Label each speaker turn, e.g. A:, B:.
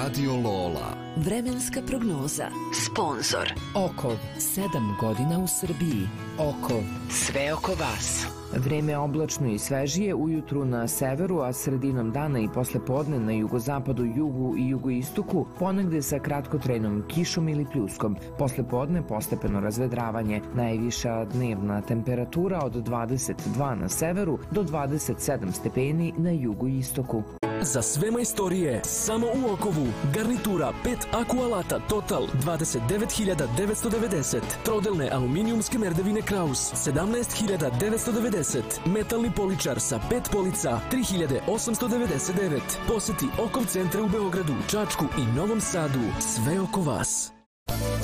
A: Radio Lola.
B: Vremenska prognoza. Sponzor
C: Okov, 7 godina u Srbiji. Okov, sve oko vas. Vreme je oblačno i svežije ujutru na severu, a sredinom dana i posle podne na jugozapadu, jugu i jugoistoku, ponegde sa kratkotrajnom kišom ili pljuskom. Posle podne postepeno razvedravanje. Najviša dnevna temperatura od 22 na severu do 27 stepeni na jugu i istoku.
D: Za sve majstorije, samo u Okovu. Garnitura 5 aku alata Total 29.990. Trodelne aluminijumske merdevine Kraus 17.990. Metalni poličar sa 5 polica 3.899. Poseti Okov centre u Beogradu, Čačku i Novom Sadu. Sve oko vas.